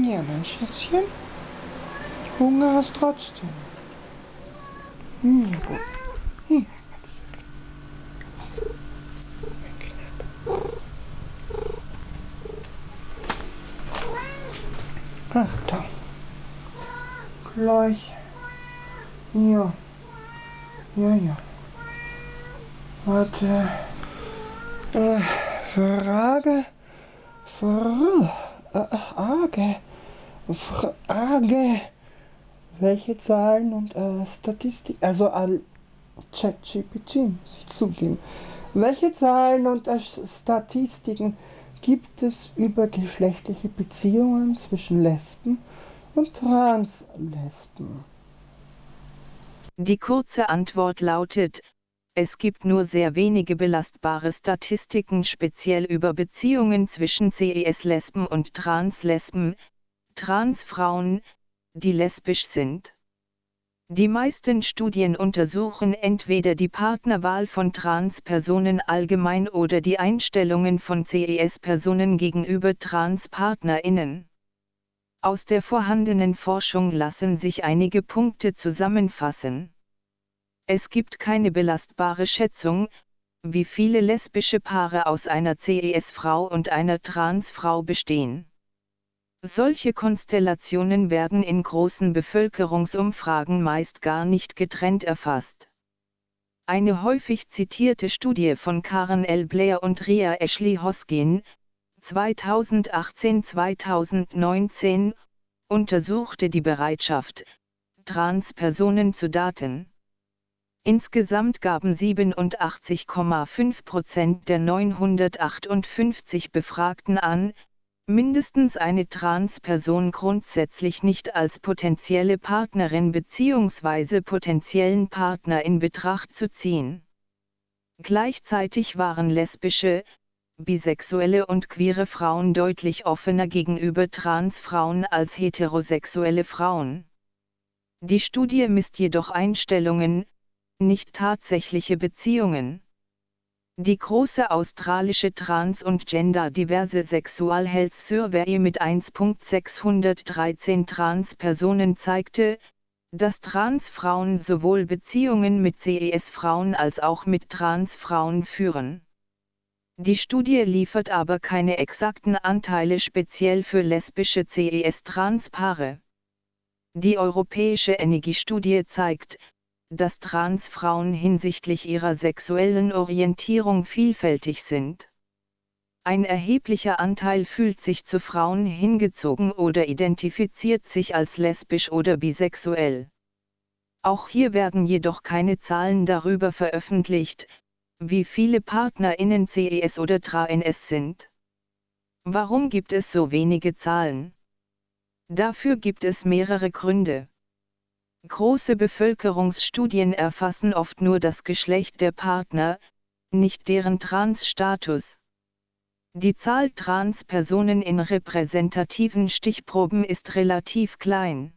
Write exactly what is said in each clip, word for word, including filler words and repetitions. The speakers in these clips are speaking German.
Ja, mein Schätzchen. Hunger hast trotzdem. Hm, gut. Hier. Ach, da. Gleich. Ja. Ja, ja. Warte. Äh, Frage. Frage. Frage. Frage. Welche Zahlen und äh, Statistik, also all ChatGPT, muss ich zugeben. Welche Zahlen und äh, Statistiken gibt es über geschlechtliche Beziehungen zwischen Lesben und Translesben? Die kurze Antwort lautet: Es gibt nur sehr wenige belastbare Statistiken speziell über Beziehungen zwischen Cis-Lesben und Translesben, Transfrauen, die lesbisch sind. Die meisten Studien untersuchen entweder die Partnerwahl von Transpersonen allgemein oder die Einstellungen von Cis-Personen gegenüber TranspartnerInnen. Aus der vorhandenen Forschung lassen sich einige Punkte zusammenfassen. Es gibt keine belastbare Schätzung, wie viele lesbische Paare aus einer Cis-Frau und einer Transfrau bestehen. Solche Konstellationen werden in großen Bevölkerungsumfragen meist gar nicht getrennt erfasst. Eine häufig zitierte Studie von Karen L. Blair und Ria Ashley Hoskin, zweitausendachtzehn bis zweitausendneunzehn, untersuchte die Bereitschaft, Transpersonen zu daten. Insgesamt gaben siebenundachtzig Komma fünf Prozent der neunhundertachtundfünfzig Befragten an, mindestens eine Transperson grundsätzlich nicht als potenzielle Partnerin bzw. potenziellen Partner in Betracht zu ziehen. Gleichzeitig waren lesbische, bisexuelle und queere Frauen deutlich offener gegenüber Transfrauen als heterosexuelle Frauen. Die Studie misst jedoch Einstellungen, nicht tatsächliche Beziehungen. Die große australische Trans- und genderdiverse Sexual Health Survey mit eins Komma sechshundertdreizehn Transpersonen zeigte, dass Transfrauen sowohl Beziehungen mit Cis-Frauen als auch mit Transfrauen führen. Die Studie liefert aber keine exakten Anteile speziell für lesbische Cis-Transpaare. Die europäische Energie-Studie zeigt, dass Transfrauen hinsichtlich ihrer sexuellen Orientierung vielfältig sind. Ein erheblicher Anteil fühlt sich zu Frauen hingezogen oder identifiziert sich als lesbisch oder bisexuell. Auch hier werden jedoch keine Zahlen darüber veröffentlicht, wie viele PartnerInnen Cis oder Trans sind. Warum gibt es so wenige Zahlen? Dafür gibt es mehrere Gründe. Große Bevölkerungsstudien erfassen oft nur das Geschlecht der Partner, nicht deren Trans-Status. Die Zahl Transpersonen in repräsentativen Stichproben ist relativ klein.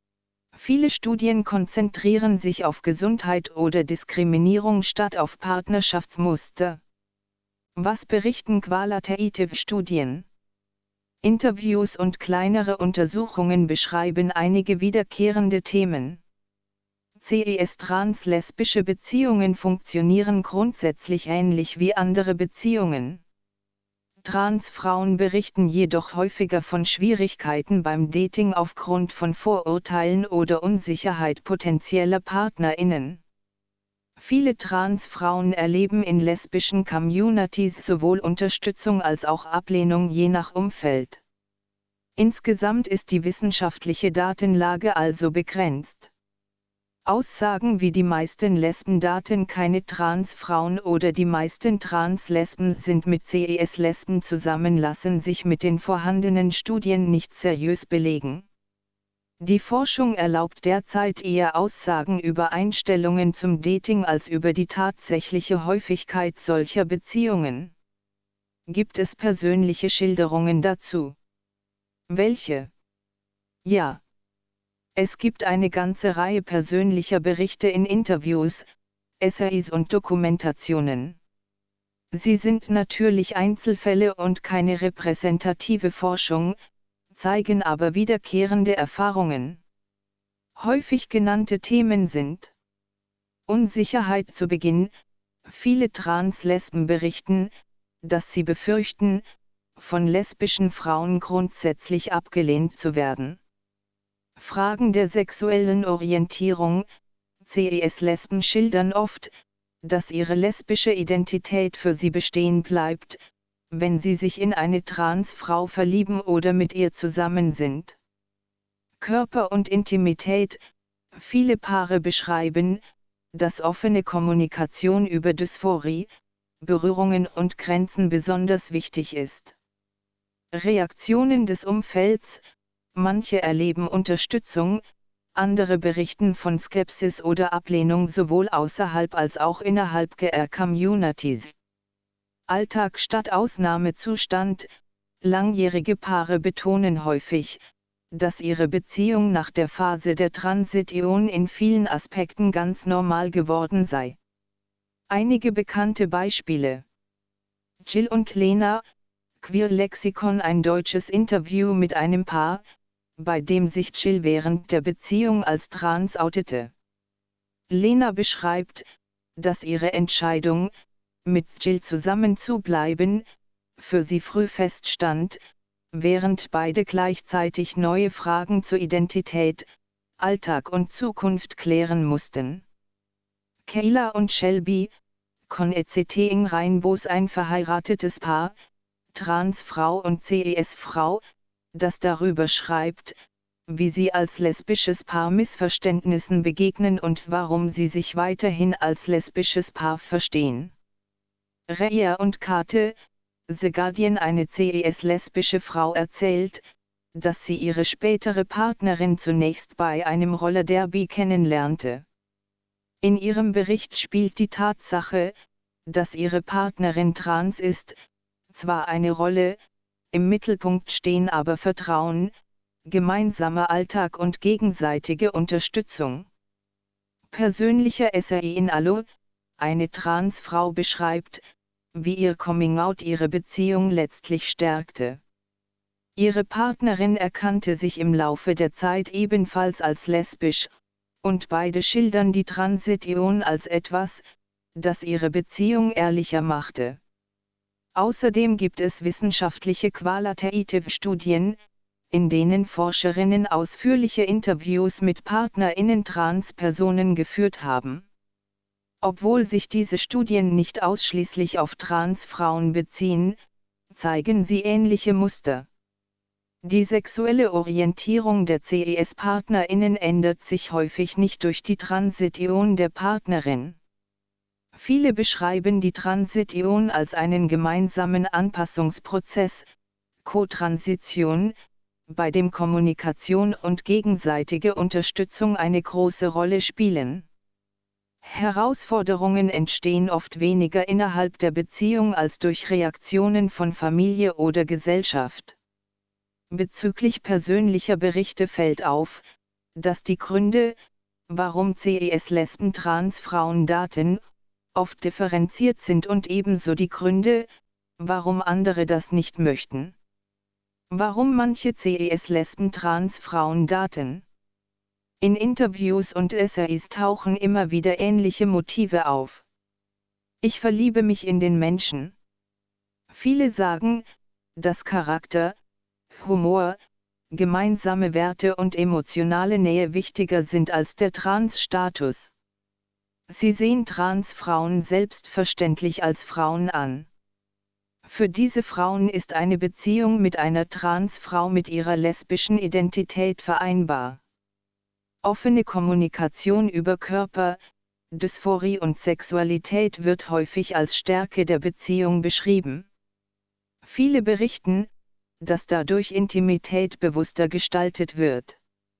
Viele Studien konzentrieren sich auf Gesundheit oder Diskriminierung statt auf Partnerschaftsmuster. Was berichten qualitative Studien? Interviews und kleinere Untersuchungen beschreiben einige wiederkehrende Themen. Cis-trans-lesbische Beziehungen funktionieren grundsätzlich ähnlich wie andere Beziehungen. Transfrauen berichten jedoch häufiger von Schwierigkeiten beim Dating aufgrund von Vorurteilen oder Unsicherheit potenzieller PartnerInnen. Viele Transfrauen erleben in lesbischen Communities sowohl Unterstützung als auch Ablehnung je nach Umfeld. Insgesamt ist die wissenschaftliche Datenlage also begrenzt. Aussagen wie die meisten Lesben daten keine Transfrauen oder die meisten Translesben sind mit Cis-Lesben zusammen lassen sich mit den vorhandenen Studien nicht seriös belegen. Die Forschung erlaubt derzeit eher Aussagen über Einstellungen zum Dating als über die tatsächliche Häufigkeit solcher Beziehungen. Gibt es persönliche Schilderungen dazu? Welche? Ja. Es gibt eine ganze Reihe persönlicher Berichte in Interviews, Essays und Dokumentationen. Sie sind natürlich Einzelfälle und keine repräsentative Forschung, zeigen aber wiederkehrende Erfahrungen. Häufig genannte Themen sind Unsicherheit zu Beginn. Viele Trans-Lesben berichten, dass sie befürchten, von lesbischen Frauen grundsätzlich abgelehnt zu werden. Fragen der sexuellen Orientierung. C E S-Lesben schildern oft, dass ihre lesbische Identität für sie bestehen bleibt, wenn sie sich in eine Transfrau verlieben oder mit ihr zusammen sind. Körper und Intimität. Viele Paare beschreiben, dass offene Kommunikation über Dysphorie, Berührungen und Grenzen besonders wichtig ist. Reaktionen des Umfelds. Manche erleben Unterstützung, andere berichten von Skepsis oder Ablehnung sowohl außerhalb als auch innerhalb der Communities. Alltag statt Ausnahmezustand. Langjährige Paare betonen häufig, dass ihre Beziehung nach der Phase der Transition in vielen Aspekten ganz normal geworden sei. Einige bekannte Beispiele: Jill und Lena, Queer Lexikon, ein deutsches Interview mit einem Paar, bei dem sich Jill während der Beziehung als trans outete. Lena beschreibt, dass ihre Entscheidung, mit Jill zusammenzubleiben, für sie früh feststand, während beide gleichzeitig neue Fragen zur Identität, Alltag und Zukunft klären mussten. Kayla und Shelby, Con E C T in Rainbows, ein verheiratetes Paar, Transfrau und C E S-Frau, das darüber schreibt, wie sie als lesbisches Paar Missverständnissen begegnen und warum sie sich weiterhin als lesbisches Paar verstehen. Rhea und Kate, The Guardian, eine C E S-lesbische Frau erzählt, dass sie ihre spätere Partnerin zunächst bei einem Rollerderby kennenlernte. In ihrem Bericht spielt die Tatsache, dass ihre Partnerin trans ist, zwar eine Rolle, im Mittelpunkt stehen aber Vertrauen, gemeinsamer Alltag und gegenseitige Unterstützung. Persönlicher Essay in Allo, eine Transfrau beschreibt, wie ihr Coming-out ihre Beziehung letztlich stärkte. Ihre Partnerin erkannte sich im Laufe der Zeit ebenfalls als lesbisch, und beide schildern die Transition als etwas, das ihre Beziehung ehrlicher machte. Außerdem gibt es wissenschaftliche Qualitative-Studien, in denen Forscherinnen ausführliche Interviews mit PartnerInnen Transpersonen geführt haben. Obwohl sich diese Studien nicht ausschließlich auf Transfrauen beziehen, zeigen sie ähnliche Muster. Die sexuelle Orientierung der C E S-PartnerInnen ändert sich häufig nicht durch die Transition der Partnerin. Viele beschreiben die Transition als einen gemeinsamen Anpassungsprozess, Co-Transition, bei dem Kommunikation und gegenseitige Unterstützung eine große Rolle spielen. Herausforderungen entstehen oft weniger innerhalb der Beziehung als durch Reaktionen von Familie oder Gesellschaft. Bezüglich persönlicher Berichte fällt auf, dass die Gründe, warum C E S-Lesben Transfrauen daten, oft differenziert sind und ebenso die Gründe, warum andere das nicht möchten. Warum manche C E S-Lesben Transfrauen daten. In Interviews und Essays tauchen immer wieder ähnliche Motive auf. Ich verliebe mich in den Menschen. Viele sagen, dass Charakter, Humor, gemeinsame Werte und emotionale Nähe wichtiger sind als der Trans-Status. Sie sehen Transfrauen selbstverständlich als Frauen an. Für diese Frauen ist eine Beziehung mit einer Transfrau mit ihrer lesbischen Identität vereinbar. Offene Kommunikation über Körper, Dysphorie und Sexualität wird häufig als Stärke der Beziehung beschrieben. Viele berichten, dass dadurch Intimität bewusster gestaltet wird.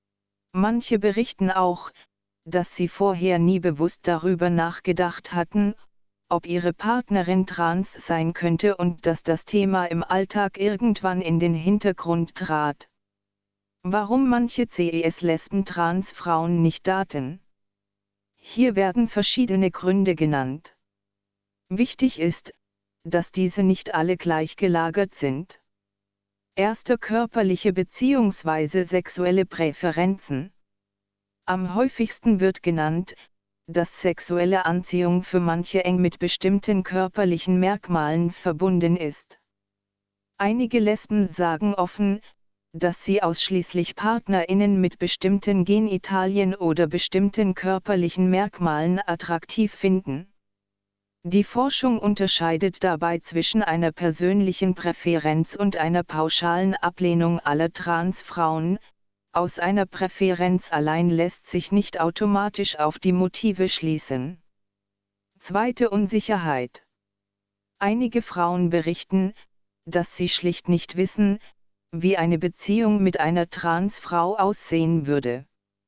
Manche berichten auch, dass sie vorher nie bewusst darüber nachgedacht hatten, ob ihre Partnerin trans sein könnte und dass das Thema im Alltag irgendwann in den Hintergrund trat. Warum manche C E S-Lesben Transfrauen nicht daten? Hier werden verschiedene Gründe genannt. Wichtig ist, dass diese nicht alle gleich gelagert sind. Erste körperliche bzw. sexuelle Präferenzen. Am häufigsten wird genannt, dass sexuelle Anziehung für manche eng mit bestimmten körperlichen Merkmalen verbunden ist. Einige Lesben sagen offen, dass sie ausschließlich PartnerInnen mit bestimmten Genitalien oder bestimmten körperlichen Merkmalen attraktiv finden. Die Forschung unterscheidet dabei zwischen einer persönlichen Präferenz und einer pauschalen Ablehnung aller Transfrauen. Aus einer Präferenz allein lässt sich nicht automatisch auf die Motive schließen. Zweite Unsicherheit. Einige Frauen berichten, dass sie schlicht nicht wissen, wie eine Beziehung mit einer Transfrau aussehen würde.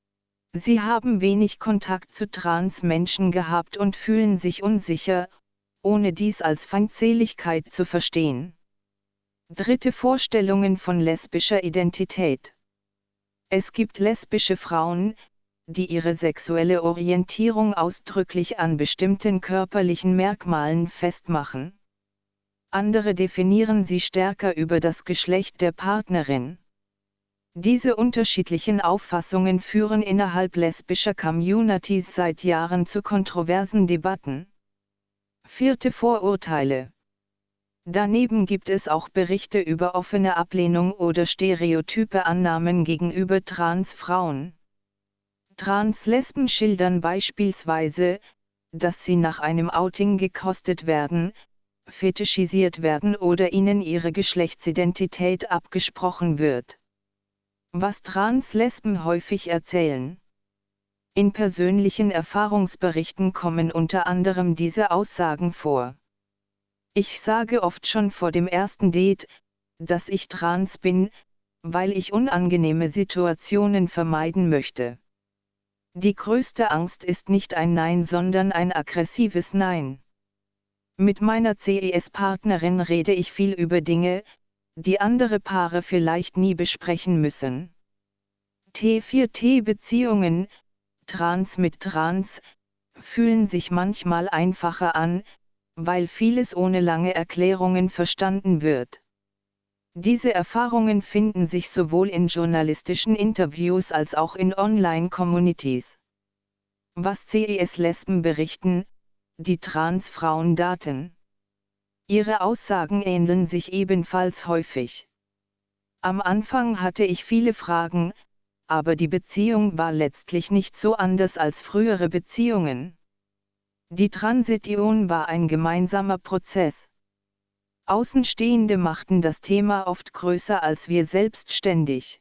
Sie haben wenig Kontakt zu Transmenschen gehabt und fühlen sich unsicher, ohne dies als Feindseligkeit zu verstehen. Dritte Vorstellungen von lesbischer Identität. Es gibt lesbische Frauen, die ihre sexuelle Orientierung ausdrücklich an bestimmten körperlichen Merkmalen festmachen. Andere definieren sie stärker über das Geschlecht der Partnerin. Diese unterschiedlichen Auffassungen führen innerhalb lesbischer Communities seit Jahren zu kontroversen Debatten. Vierte Vorurteile. Daneben gibt es auch Berichte über offene Ablehnung oder stereotype Annahmen gegenüber Transfrauen. Translesben schildern beispielsweise, dass sie nach einem Outing gekostet werden, fetischisiert werden oder ihnen ihre Geschlechtsidentität abgesprochen wird. Was Translesben häufig erzählen. In persönlichen Erfahrungsberichten kommen unter anderem diese Aussagen vor. Ich sage oft schon vor dem ersten Date, dass ich trans bin, weil ich unangenehme Situationen vermeiden möchte. Die größte Angst ist nicht ein Nein, sondern ein aggressives Nein. Mit meiner C E S-Partnerin rede ich viel über Dinge, die andere Paare vielleicht nie besprechen müssen. T vier T-Beziehungen, Trans mit Trans, fühlen sich manchmal einfacher an, weil vieles ohne lange Erklärungen verstanden wird. Diese Erfahrungen finden sich sowohl in journalistischen Interviews als auch in Online-Communities. Was C E S-Lesben berichten, die Transfrauen daten. Ihre Aussagen ähneln sich ebenfalls häufig. Am Anfang hatte ich viele Fragen, aber die Beziehung war letztlich nicht so anders als frühere Beziehungen. Die Transition war ein gemeinsamer Prozess. Außenstehende machten das Thema oft größer als wir selbstständig.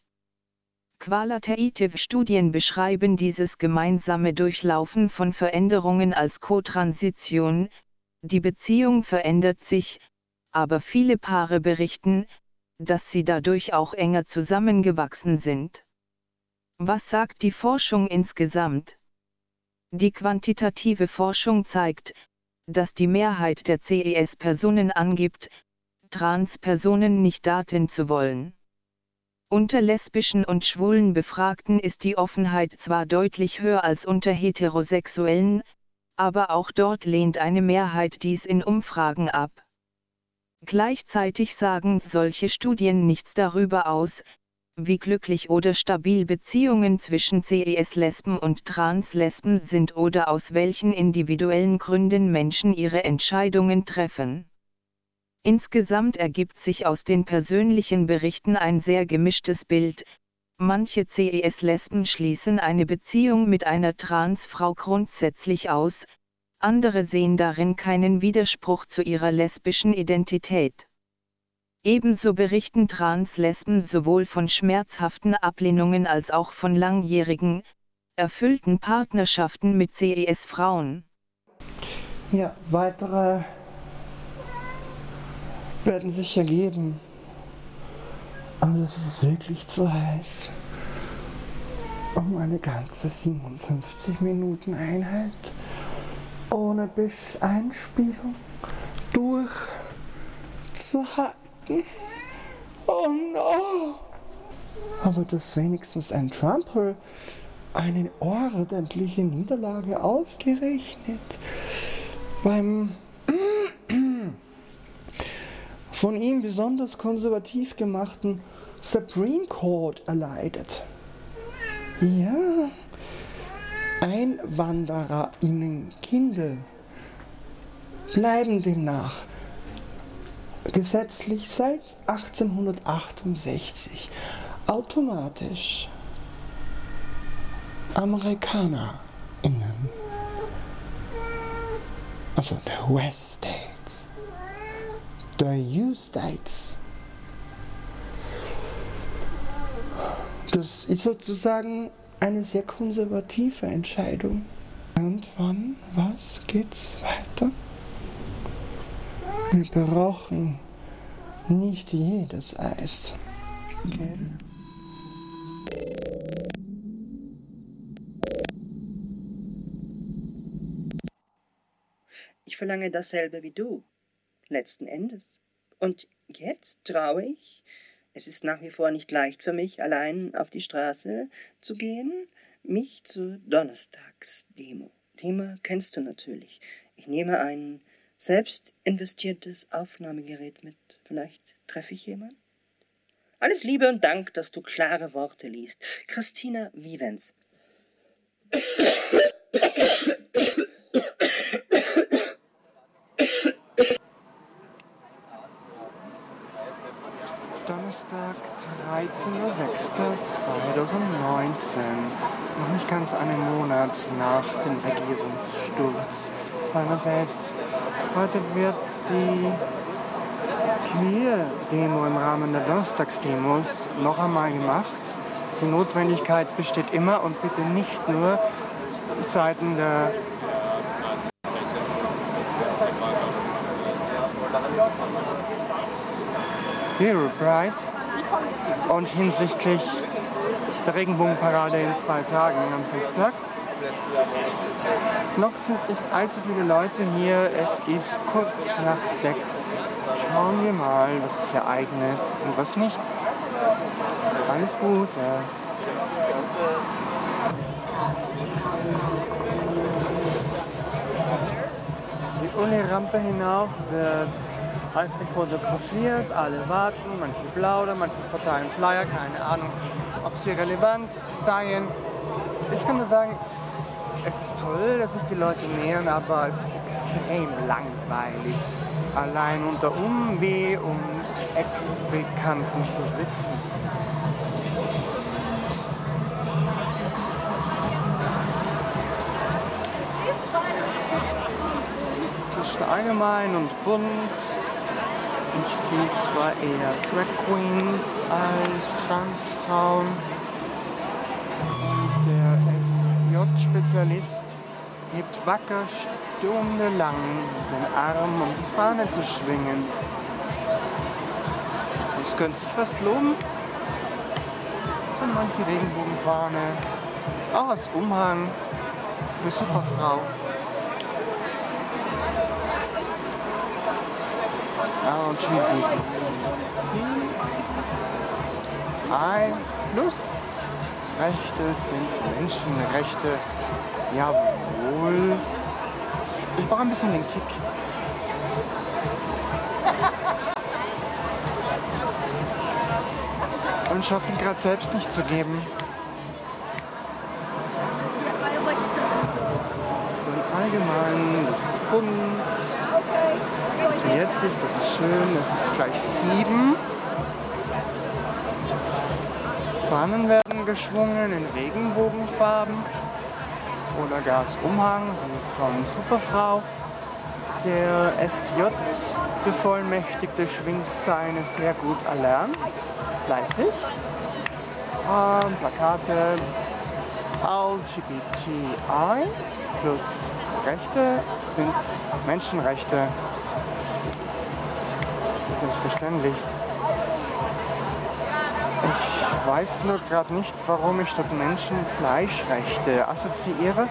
Qualitative-Studien beschreiben dieses gemeinsame Durchlaufen von Veränderungen als Co-Transition. Die Beziehung verändert sich, aber viele Paare berichten, dass sie dadurch auch enger zusammengewachsen sind. Was sagt die Forschung insgesamt? Die quantitative Forschung zeigt, dass die Mehrheit der C E S-Personen angibt, Transpersonen nicht daten zu wollen. Unter lesbischen und schwulen Befragten ist die Offenheit zwar deutlich höher als unter Heterosexuellen, aber auch dort lehnt eine Mehrheit dies in Umfragen ab. Gleichzeitig sagen solche Studien nichts darüber aus, wie glücklich oder stabil Beziehungen zwischen C E S-Lesben und Translesben sind oder aus welchen individuellen Gründen Menschen ihre Entscheidungen treffen. Insgesamt ergibt sich aus den persönlichen Berichten ein sehr gemischtes Bild. Manche C E S-Lesben schließen eine Beziehung mit einer Transfrau grundsätzlich aus, andere sehen darin keinen Widerspruch zu ihrer lesbischen Identität. Ebenso berichten Translesben sowohl von schmerzhaften Ablehnungen als auch von langjährigen, erfüllten Partnerschaften mit C E S-Frauen. Ja, weitere werden sich ergeben. Aber es ist wirklich zu heiß, um eine ganze siebenundfünfzig Minuten Einheit ohne Einspielung durchzuhalten. Oh no! Aber dass wenigstens ein Trumpel eine ordentliche Niederlage ausgerechnet beim von ihm besonders konservativ gemachten Supreme Court erleidet. Ja, EinwandererInnen Kinder bleiben demnach gesetzlich seit achtzehnhundertachtundsechzig automatisch AmerikanerInnen. Also der West States, der U-States. Das ist sozusagen eine sehr konservative Entscheidung. Und wann, was geht's weiter? Wir brauchen nicht jedes Eis. Okay. Ich verlange dasselbe wie du, letzten Endes. Und jetzt traue ich, es ist nach wie vor nicht leicht für mich, allein auf die Straße zu gehen, mich zur Donnerstagsdemo. Thema kennst du natürlich. Ich nehme ein selbst investiertes Aufnahmegerät mit. Vielleicht treffe ich jemanden? Alles Liebe und Dank, dass du klare Worte liest. Christina Vivens. Donnerstag, dreizehnter sechster zweitausendneunzehn, noch nicht ganz einen Monat nach dem Regierungssturz seiner selbst. Heute wird die Queer-Demo im Rahmen der Donnerstagsdemos noch einmal gemacht. Die Notwendigkeit besteht immer und bitte nicht nur in Zeiten der Hero Pride und hinsichtlich der Regenbogenparade in zwei Tagen am Samstag. Noch sind nicht allzu viele Leute hier, es ist kurz nach sechs. Schauen wir mal, was sich ereignet und was nicht. Alles Gute. Die Uni-Rampe hinauf wird eifrig fotografiert, alle warten, manche plaudern, manche verteilen Flyer, keine Ahnung, ob sie relevant seien. Ich kann nur sagen, es ist toll, dass sich die Leute nähern, aber es ist extrem langweilig, allein unter Umweh und Ex-Bekannten zu sitzen. Zwischen allgemein und bunt. Ich sehe zwar eher Drag Queens als Transfrauen. Der S J-Spezialist hebt wacker stundenlang den Arm, um die Fahne zu schwingen. Das könnte sich fast lohnen. Und manche Regenbogenfahne, auch als Umhang für Superfrau. L G B T I plus Rechte sind Menschenrechte. Jawohl. Ich brauche ein bisschen den Kick. Und schaffe ihn gerade selbst nicht zu geben. Für den Allgemeinen, das ist bunt. Das ist mir jetzt nicht, das ist schön, es ist gleich sieben. Fahnen werden geschwungen in Regenbogenfarben oder gar als Umhang von Superfrau. Der S J-Bevollmächtigte schwingt seine sehr gut erlernt, fleißig. Ähm, Plakate L G B T I plus Rechte sind Menschenrechte. Selbstverständlich. Ich weiß nur gerade nicht, warum ich statt Menschen Fleischrechte assoziiere.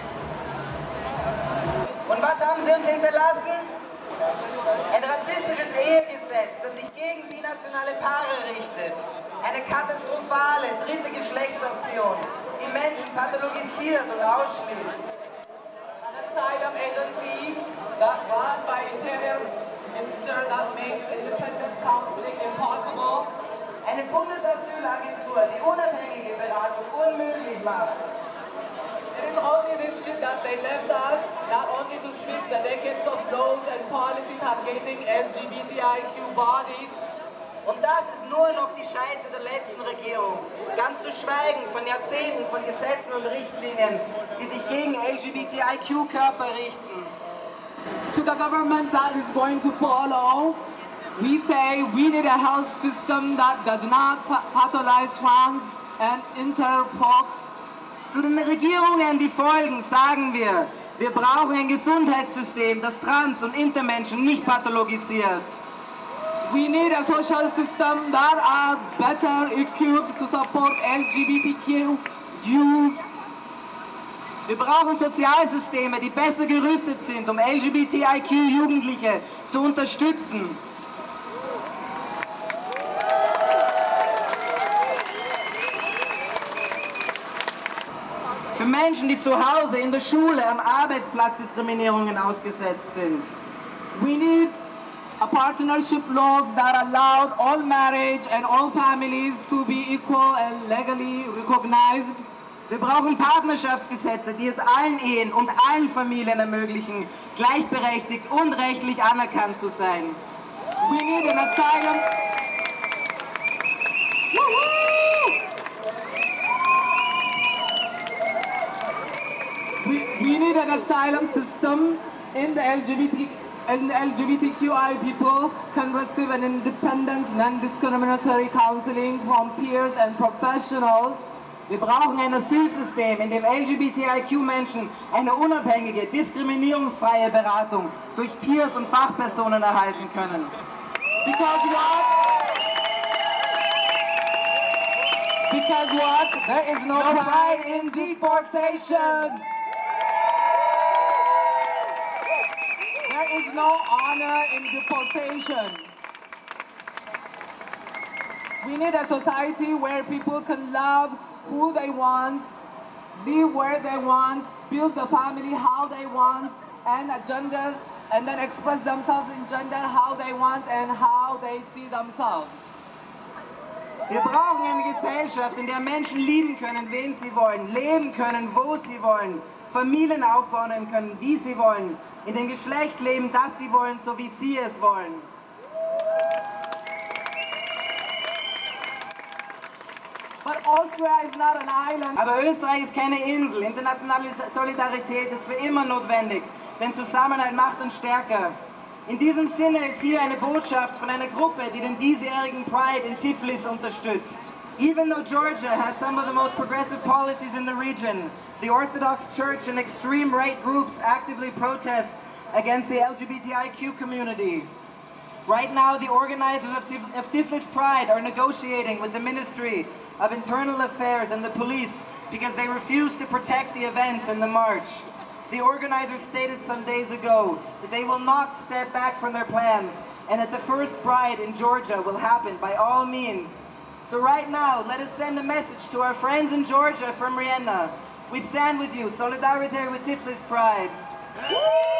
Und was haben Sie uns hinterlassen? Ein rassistisches Ehegesetz, das sich gegen binationale Paare richtet. Eine katastrophale dritte Geschlechtsoption, die Menschen pathologisiert und ausschließt. An asylum agency that run by internal minister that makes independent counseling impossible. Eine Bundesasylagentur, die unabhängige Beratung unmöglich macht. It is only this shit that they left us, not only to speak the decades of laws and policy targeting L G B T I Q bodies. Und das ist nur noch die Scheiße der letzten Regierung. Ganz zu schweigen von Jahrzehnten von Gesetzen und Richtlinien, die sich gegen L G B T I Q-Körper richten. To the government that is going to follow, we say we need a health system that does not pathologize trans and interpox. Zu den Regierungen, die folgen, sagen wir, wir brauchen ein Gesundheitssystem, das Trans- und Intermenschen nicht pathologisiert. We need a social system that are better equipped to support L G B T Q youth. Wir brauchen Sozialsysteme, die besser gerüstet sind, um L G B T I Q-Jugendliche zu unterstützen. Für Menschen, die zu Hause, in der Schule, am Arbeitsplatz Diskriminierungen ausgesetzt sind. We need a partnership laws that allowed all marriage and all families to be equal and legally recognized. Wir brauchen Partnerschaftsgesetze, die es allen Ehen und allen Familien ermöglichen, gleichberechtigt und rechtlich anerkannt zu sein. We need an asylum. We, we need an asylum system in the L G B T and the L G B T Q I people can receive an independent, non-discriminatory counseling from peers and professionals. Wir brauchen ein Asylsystem, in dem L G B T I Q-Menschen eine unabhängige, diskriminierungsfreie Beratung durch Peers und Fachpersonen erhalten können. Because what? Because what? There is no pride in deportation. There is no honor in deportation. We need a society where people can love who they want, live where they want, build the family how they want, and a gender, and then express themselves in gender how they want and how they see themselves. Wir brauchen eine Gesellschaft, in der Menschen lieben können, wen sie wollen, leben können, wo sie wollen, Familien aufbauen können, wie sie wollen, in dem Geschlecht leben, das sie wollen, so wie sie es wollen. But Austria is not an island. Aber Österreich ist keine Insel. Internationale Solidarität ist für immer notwendig, denn Zusammenhalt macht uns stärker. In diesem Sinne ist hier eine Botschaft von einer Gruppe, die den diesjährigen Pride in Tiflis unterstützt. Even though Georgia has some of the most progressive policies in the region, the Orthodox Church and extreme right groups actively protest against the L G B T I Q community. Right now, the organizers of, Tif of Tiflis Pride are negotiating with the Ministry of Internal Affairs and the police because they refuse to protect the events and the march. The organizers stated some days ago that they will not step back from their plans and that the first Pride in Georgia will happen by all means. So right now, let us send a message to our friends in Georgia from Rienna. We stand with you, solidarity with Tiflis Pride.